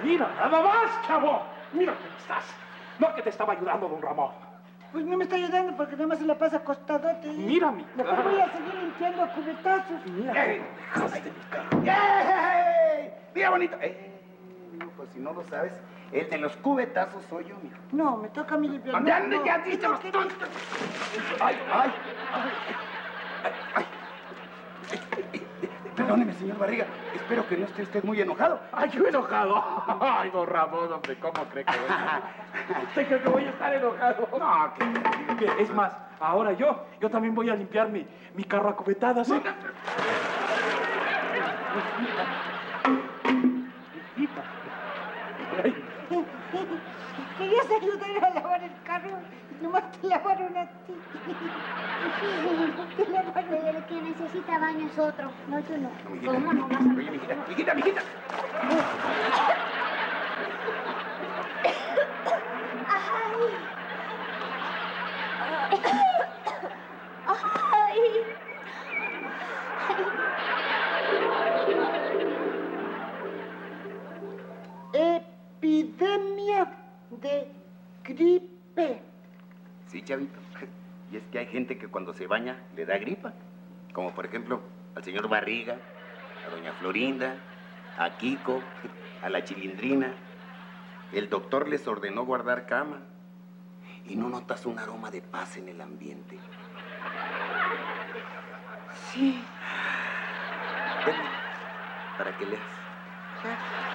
Mira, nada más, chavo. Mira cómo estás. No que te estaba ayudando, don Ramón. Pues no me está ayudando porque nada más se la pasa acostadote. Mira mi Mejor carro. voy a seguir limpiando a cubetazos. Mira, dejaste mi carro. ¡Ey! Mira, bonito. Mijo, pues si no lo sabes, el de los cubetazos soy yo, mijo. No, me toca a mí limpiar. ¿Dónde No, ande? Ya diste los tontos. ¡Ay, ay! ¡Ay! Perdóneme, señor Barriga. Espero que no esté usted muy enojado. Ay, yo enojado. Ay, don Ramón, hombre, ¿cómo cree que voy a... ¿Usted cree que voy a estar enojado? No, que... Es más, ahora yo también voy a limpiar mi carro a cubetadas, ¿eh? Hijita. Ay, Querías ayudar a lavar el carro y nomás te lavaron a ti. Te lavaron. Pero el que necesita baño es otro, no tú no. Mijita. ¿Cómo no vas a...? Oye, mijita. Ay. Epidemia de gripe. Sí, chavito. Y es que hay gente que cuando se baña le da gripa. Como por ejemplo al señor Barriga, a doña Florinda, a Kiko, a la Chilindrina. El doctor les ordenó guardar cama. ¿Y no notas un aroma de paz en el ambiente? Sí. Ven, para que leas. Ya.